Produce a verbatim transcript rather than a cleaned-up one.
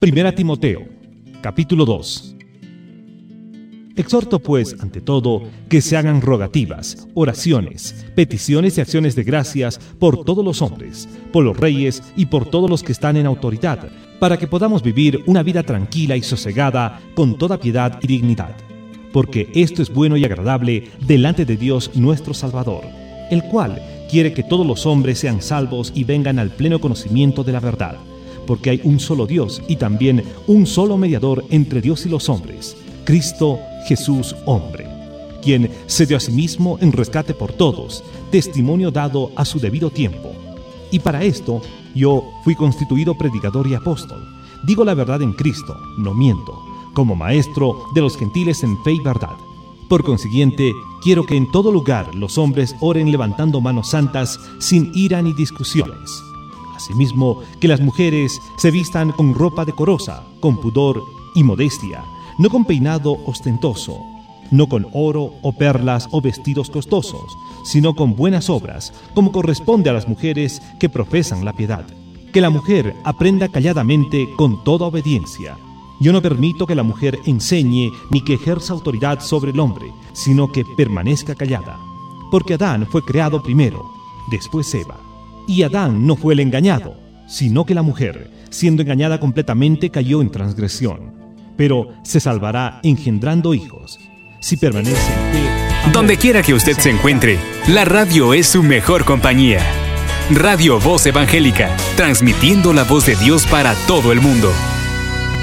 Primera Timoteo, capítulo dos. Exhorto pues, ante todo, que se hagan rogativas, oraciones, peticiones y acciones de gracias por todos los hombres, por los reyes y por todos los que están en autoridad, para que podamos vivir una vida tranquila y sosegada con toda piedad y dignidad. Porque esto es bueno y agradable delante de Dios nuestro Salvador, el cual quiere que todos los hombres sean salvos y vengan al pleno conocimiento de la verdad. Porque hay un solo Dios y también un solo mediador entre Dios y los hombres, Cristo Jesús hombre, quien se dio a sí mismo en rescate por todos, testimonio dado a su debido tiempo. Y para esto yo fui constituido predicador y apóstol. Digo la verdad en Cristo, no miento, como maestro de los gentiles en fe y verdad. Por consiguiente, quiero que en todo lugar los hombres oren levantando manos santas, sin ira ni discusiones. Asimismo, que las mujeres se vistan con ropa decorosa, con pudor y modestia, no con peinado ostentoso, no con oro o perlas o vestidos costosos, sino con buenas obras, como corresponde a las mujeres que profesan la piedad. Que la mujer aprenda calladamente con toda obediencia. Yo no permito que la mujer enseñe ni que ejerza autoridad sobre el hombre, sino que permanezca callada. Porque Adán fue creado primero, después Eva. Y Adán no fue el engañado, sino que la mujer, siendo engañada completamente, cayó en transgresión. Pero se salvará engendrando hijos, si permanece en fe. Donde quiera que usted se encuentre, la radio es su mejor compañía. Radio Voz Evangélica, transmitiendo la voz de Dios para todo el mundo.